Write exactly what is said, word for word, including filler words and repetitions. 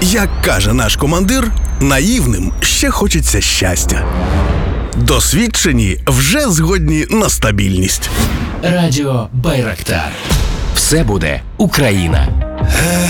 Як каже наш командир, наївним ще хочеться щастя. Досвідчені вже згодні на стабільність. Радіо Байрактар. Все буде Україна.